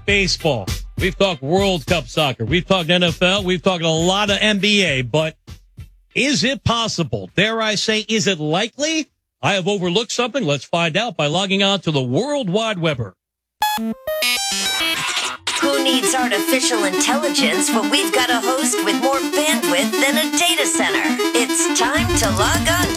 baseball. We've talked World Cup soccer. We've talked NFL. We've talked a lot of NBA. But is it possible? Dare I say, is it likely I have overlooked something? Let's find out by logging on to the World Wide Webber. Who needs artificial intelligence when we've got a host with more bandwidth than a data center? It's time to log on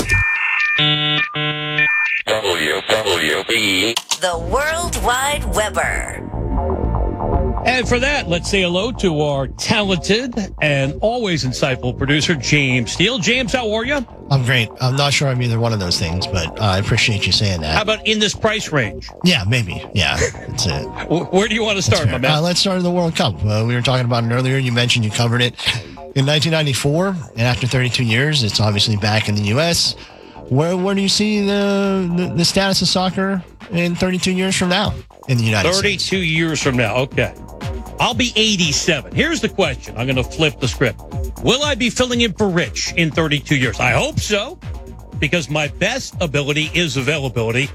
to WWB, the World Wide Webber. And for that, let's say hello to our talented and always insightful producer, James Steele. James, how are you? I'm great. I'm not sure I'm either one of those things, but I appreciate you saying that. How about in this price range? Yeah, maybe. Yeah, that's it. Where do you want to start, my man? Let's start in the World Cup. We were talking about it earlier. You mentioned you covered it in 1994, and after 32 years, it's obviously back in the U.S. Where do you see the status of soccer in 32 years from now in the United States? 32 years from now. Okay. I'll be 87. Here's the question. I'm going to flip the script. Will I be filling in for Rich in 32 years? I hope so, because my best ability is availability.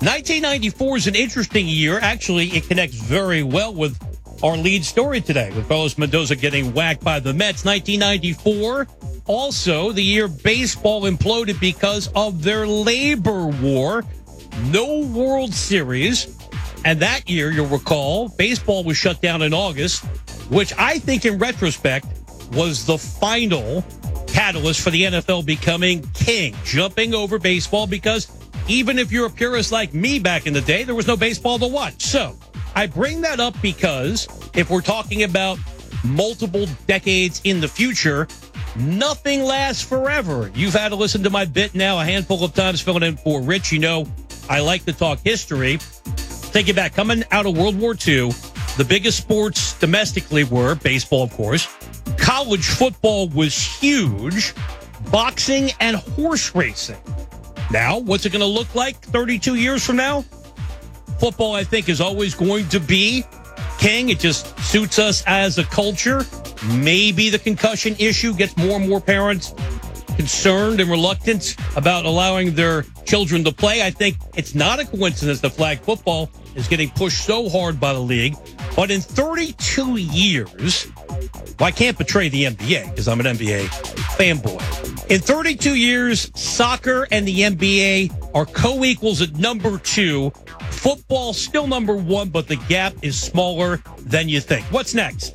1994 is an interesting year. Actually, it connects very well with our lead story today, with Carlos Mendoza getting whacked by the Mets. 1994, also the year baseball imploded because of their labor war. No World Series. And that year, you'll recall, baseball was shut down in August, which I think in retrospect was the final catalyst for the NFL becoming king, jumping over baseball, because even if you're a purist like me back in the day, there was no baseball to watch. So I bring that up because if we're talking about multiple decades in the future, nothing lasts forever. You've had to listen to my bit now a handful of times filling in for Rich. You know, I like to talk history. Take it back. Coming out of World War II, the biggest sports domestically were baseball, of course. College football was huge. Boxing and horse racing. Now, what's it going to look like 32 years from now? Football, I think, is always going to be king. It just suits us as a culture. Maybe the concussion issue gets more and more parents concerned and reluctant about allowing their children to play. I think it's not a coincidence that flag football is getting pushed so hard by the league. But in 32 years, well, I can't betray the NBA because I'm an NBA fanboy. In 32 years, soccer and the NBA are co-equals at number 2. Football still number 1, but the gap is smaller than you think. What's next?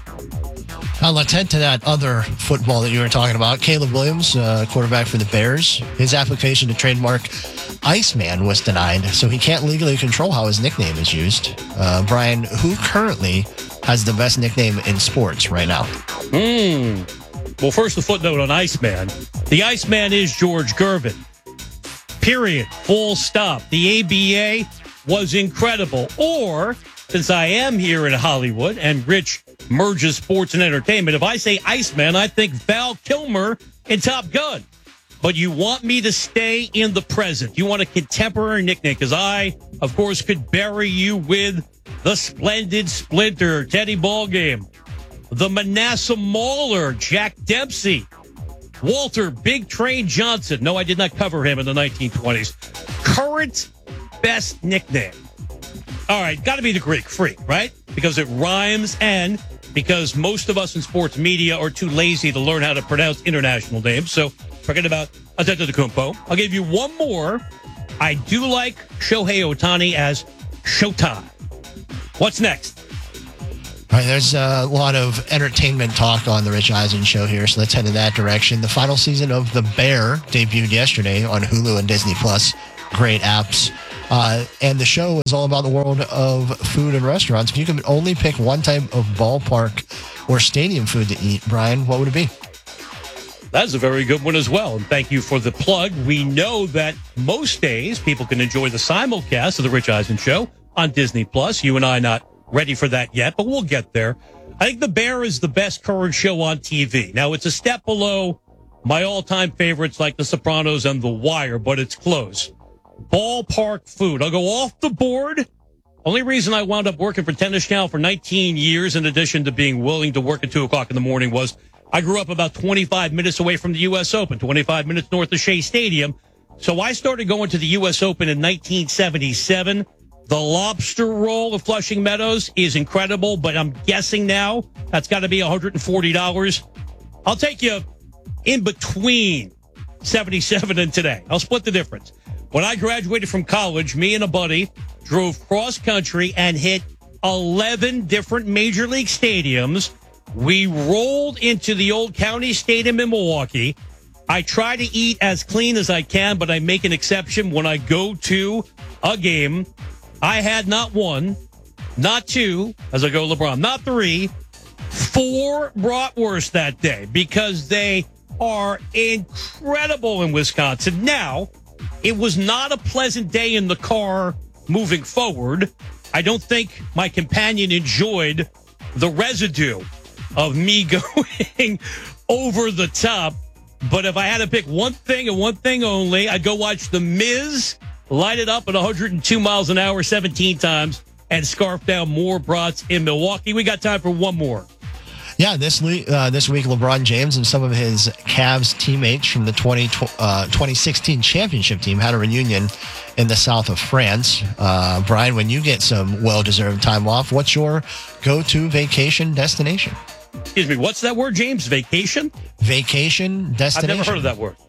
Let's head to that other football that you were talking about. Caleb Williams, quarterback for the Bears. His application to trademark Iceman was denied, so he can't legally control how his nickname is used. Brian, who currently has the best nickname in sports right now? Well, first, the footnote on Iceman. The Iceman is George Gervin. Period. Full stop. The ABA was incredible. Or, since I am here in Hollywood and Rich merges sports and entertainment, if I say Iceman, I think Val Kilmer in Top Gun. But you want me to stay in the present. You want a contemporary nickname, because I, of course, could bury you with the Splendid Splinter, Teddy Ballgame, the Manasseh Mauler, Jack Dempsey, Walter Big Train Johnson. No, I did not cover him in the 1920s. Current best nickname. All right, got to be the Greek Freak, right? Because it rhymes, and because most of us in sports media are too lazy to learn how to pronounce international names. So forget about Antetokounmpo. I'll give you one more. I do like Shohei Ohtani as Showtime. What's next? All right, there's a lot of entertainment talk on the Rich Eisen show here, so let's head in that direction. The final season of The Bear debuted yesterday on Hulu and Disney+. Great apps. And the show is all about the world of food and restaurants. If you could only pick one type of ballpark or stadium food to eat, Brian, what would it be? That's a very good one as well. And thank you for the plug. We know that most days people can enjoy the simulcast of the Rich Eisen Show on Disney+. You and I not ready for that yet, but we'll get there. I think The Bear is the best current show on TV. Now, it's a step below my all-time favorites like The Sopranos and The Wire, but it's close. Ballpark food. I'll go off the board. Only reason I wound up working for Tennis Channel for 19 years, in addition to being willing to work at 2 o'clock in the morning, was I grew up about 25 minutes away from the U.S. Open, 25 minutes north of Shea Stadium. So I started going to the U.S. Open in 1977. The lobster roll of Flushing Meadows is incredible, but I'm guessing now that's got to be $140. I'll take you in between 77 and today. I'll split the difference. When I graduated from college, me and a buddy drove cross country and hit 11 different major league stadiums. We rolled into the old County Stadium in Milwaukee. I try to eat as clean as I can, but I make an exception when I go to a game. I had not one, not two, as I go LeBron, not three, 4 bratwurst that day because they are incredible in Wisconsin. Now, it was not a pleasant day in the car moving forward. I don't think my companion enjoyed the residue of me going over the top. But if I had to pick one thing and one thing only, I'd go watch The Miz light it up at 102 miles an hour 17 times and scarf down more brats in Milwaukee. We got time for one more. Yeah, this week, LeBron James and some of his Cavs teammates from the 2016 championship team had a reunion in the south of France. Brian, when you get some well-deserved time off, what's your go-to vacation destination? Excuse me, what's that word, James? Vacation? Vacation destination. I've never heard of that word.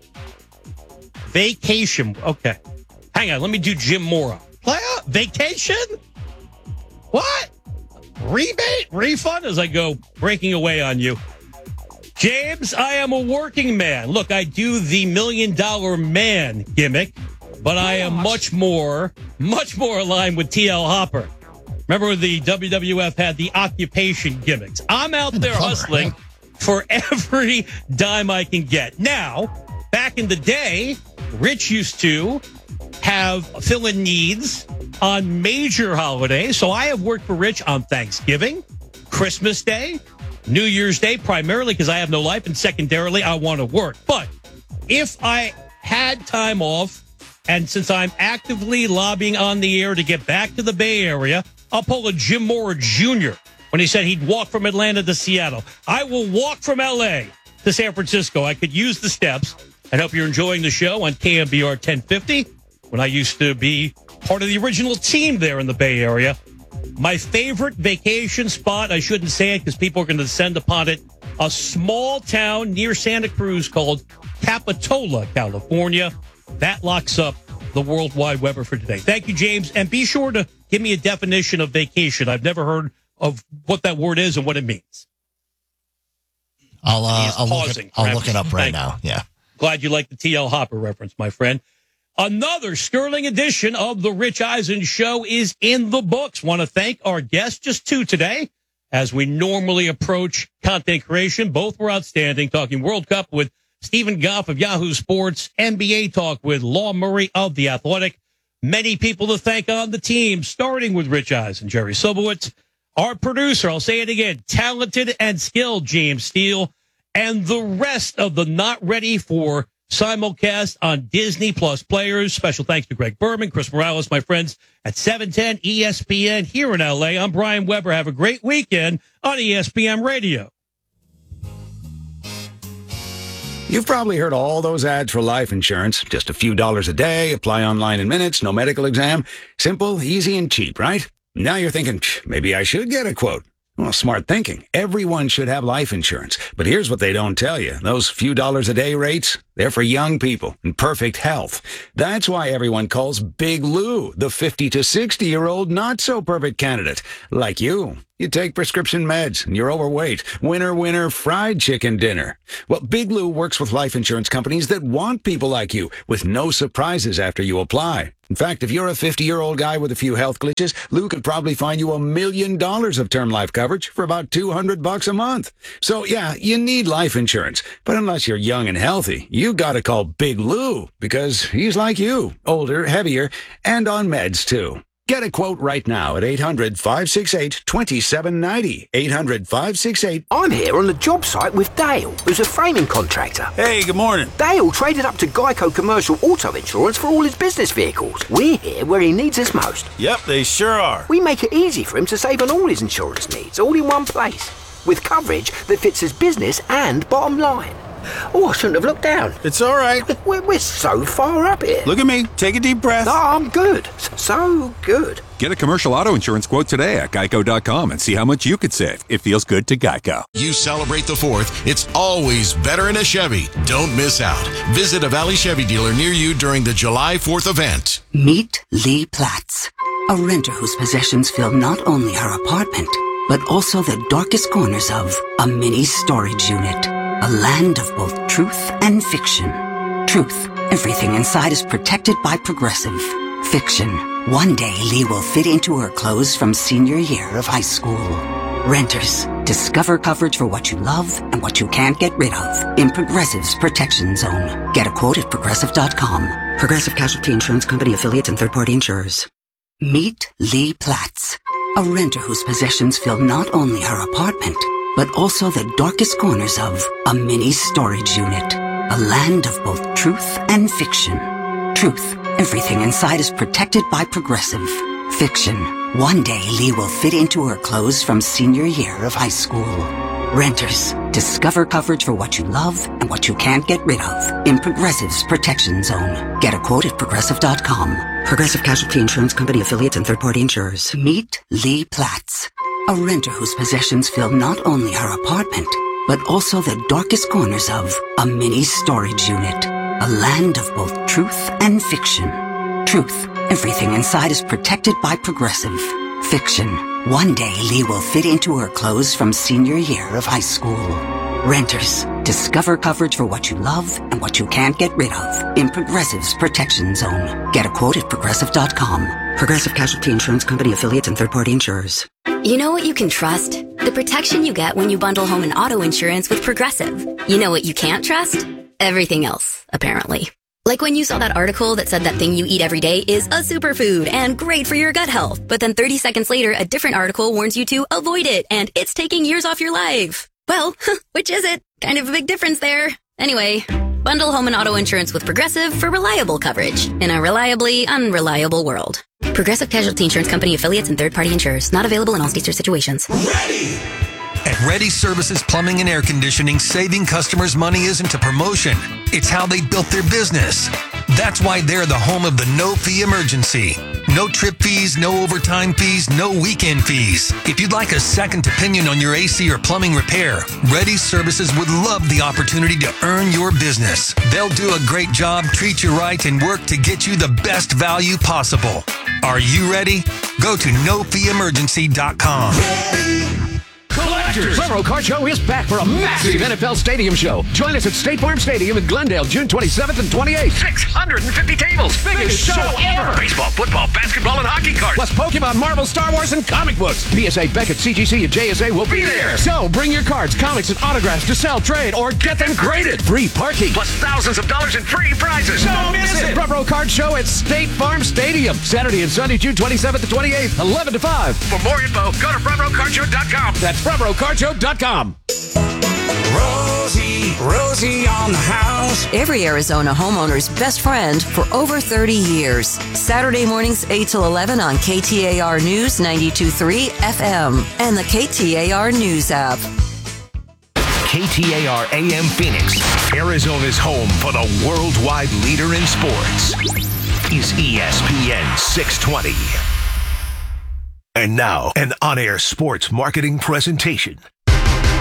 Vacation. Okay. Hang on, let me do Jim Mora. Vacation? What? Rebate? Refund? As I go breaking away on you. James, I am a working man. Look, I do the $1 million man gimmick, but I am much more aligned with TL Hopper. Remember when the WWF had the occupation gimmicks? I'm out there hustling for every dime I can get. Now, back in the day, Rich used to have fill-in needs on major holidays. So I have worked for Rich on Thanksgiving, Christmas Day, New Year's Day, primarily because I have no life, and secondarily, I want to work. But if I had time off, and since I'm actively lobbying on the air to get back to the Bay Area, I'll pull a Jim Mora Jr. when he said he'd walk from Atlanta to Seattle. I will walk from L.A. to San Francisco. I could use the steps. I hope you're enjoying the show on KMBR 1050. When I used to be part of the original team there in the Bay Area. My favorite vacation spot, I shouldn't say it because people are going to descend upon it, a small town near Santa Cruz called Capitola, California. That locks up the World Wide Web for today. Thank you, James. And be sure to give me a definition of vacation. I've never heard of what that word is and what it means. I'll look it up right now. Yeah. Glad you like the TL Hopper reference, my friend. Another sterling edition of the Rich Eisen Show is in the books. Want to thank our guests, just 2 today, as we normally approach content creation. Both were outstanding, talking World Cup with Stephen Goff of Yahoo Sports, NBA talk with Law Murray of The Athletic. Many people to thank on the team, starting with Rich Eisen, Jerry Sobowitz, our producer, I'll say it again, talented and skilled James Steele, and the rest of the not ready for simulcast on Disney Plus players. Special thanks to Greg Berman, Chris Morales, my friends at 710 ESPN here in LA. I'm Brian Weber. Have a great weekend on ESPN Radio. You've probably heard all those ads for life insurance. Just a few dollars a day, apply online in minutes, no medical exam. Simple, easy, and cheap, right? Now you're thinking, maybe I should get a quote. Well, smart thinking. Everyone should have life insurance. But here's what they don't tell you. Those few dollars a day rates, they're for young people in perfect health. That's why everyone calls Big Lou the 50 to 60-year-old not-so-perfect candidate. Like you. You take prescription meds and you're overweight. Winner, winner, fried chicken dinner. Well, Big Lou works with life insurance companies that want people like you with no surprises after you apply. In fact, if you're a 50-year-old guy with a few health glitches, Lou could probably find you $1 million of term life coverage for about $200 a month. So, yeah, you need life insurance. But unless you're young and healthy, you got to call Big Lou because he's like you, older, heavier, and on meds, too. Get a quote right now at 800-568-2790. 800-568. I'm here on the job site with Dale, who's a framing contractor. Hey, good morning. Dale traded up to Geico Commercial Auto Insurance for all his business vehicles. We're here where he needs us most. Yep, they sure are. We make it easy for him to save on all his insurance needs, all in one place, with coverage that fits his business and bottom line. Oh, I shouldn't have looked down. It's all right. We're so far up here. Look at me. Take a deep breath. No, I'm good. So good. Get a commercial auto insurance quote today at geico.com and see how much you could save. It feels good to Geico. You celebrate the 4th, it's always better in a Chevy. Don't miss out. Visit a Valley Chevy dealer near you during the July 4th event. Meet Lee Platts, a renter whose possessions fill not only her apartment, but also the darkest corners of a mini storage unit. A land of both truth and fiction. Truth, everything inside is protected by Progressive. Fiction, one day Lee will fit into her clothes from senior year of high school. Renters, discover coverage for what you love and what you can't get rid of in Progressive's Protection Zone. Get a quote at Progressive.com. Progressive Casualty Insurance Company affiliates and third-party insurers. Meet Lee Platts, a renter whose possessions fill not only her apartment, but also the darkest corners of a mini storage unit. A land of both truth and fiction. Truth, everything inside is protected by Progressive. Fiction, one day Lee will fit into her clothes from senior year of high school. Renters, discover coverage for what you love and what you can't get rid of in Progressive's Protection Zone. Get a quote at Progressive.com. Progressive Casualty Insurance Company affiliates and third-party insurers. Meet Lee Platts, a renter whose possessions fill not only her apartment, but also the darkest corners of a mini storage unit. A land of both truth and fiction. Truth, everything inside is protected by Progressive. Fiction, one day Lee will fit into her clothes from senior year of high school. Renters, discover coverage for what you love and what you can't get rid of in Progressive's Protection Zone. Get a quote at Progressive.com. Progressive Casualty Insurance Company affiliates and third-party insurers. You know what you can trust? The protection you get when you bundle home and auto insurance with Progressive. You know what you can't trust? Everything else, apparently. Like when you saw that article that said that thing you eat every day is a superfood and great for your gut health, but then 30 seconds later, a different article warns you to avoid it and it's taking years off your life. Well, which is it? Kind of a big difference there. Anyway, bundle home and auto insurance with Progressive for reliable coverage in a reliably unreliable world. Progressive Casualty Insurance Company affiliates and third-party insurers. Not available in all states or situations. Ready! At Ready Services Plumbing and Air Conditioning, saving customers money isn't a promotion. It's how they built their business. That's why they're the home of the no-fee emergency. No trip fees, no overtime fees, no weekend fees. If you'd like a second opinion on your AC or plumbing repair, Ready Services would love the opportunity to earn your business. They'll do a great job, treat you right, and work to get you the best value possible. Are you ready? Go to nofeeemergency.com. Collectors! Febro Card Show is back for a massive NFL Stadium show. Join us at State Farm Stadium in Glendale, June 27th and 28th. 650 tables. Biggest show ever. Baseball, football, basketball, and hockey cards. Plus Pokemon, Marvel, Star Wars, and comic books. PSA, Beckett, CGC, and JSA will be there. So bring your cards, comics, and autographs to sell, trade, or get them graded. Free parking. Plus thousands of dollars in free prizes. Don't miss it. Febro Card Show at State Farm Stadium. Saturday and Sunday, June 27th and 28th, 11 to 5. For more info, go to FebroCardShow.com. That's FebroCardShow.com. Rosie on the house. Every Arizona homeowner's best friend for over 30 years. Saturday mornings 8 till 11 on KTAR News 92.3 FM and the KTAR News app. KTAR AM Phoenix, Arizona's home for the worldwide leader in sports, is ESPN 620. And now, an on-air sports marketing presentation